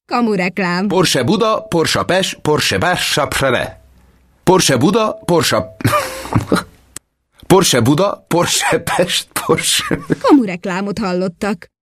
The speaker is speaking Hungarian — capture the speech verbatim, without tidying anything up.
Kamureklám. Porsche Buda, Porsche Pest, Porsche Bársapsere. Porsche Buda, Porsche... Porsche Buda, Porsche Pest, Porsche... Kamureklámot hallottak.